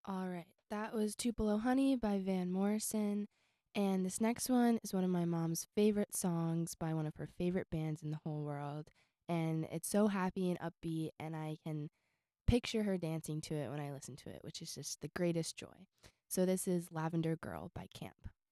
All right, that was Tupelo Honey by Van Morrison. And this next one is one of my mom's favorite songs by one of her favorite bands in the whole world. And it's so happy and upbeat, and I can picture her dancing to it when I listen to it, which is just the greatest joy. So, this is Lavender Girl by Camp.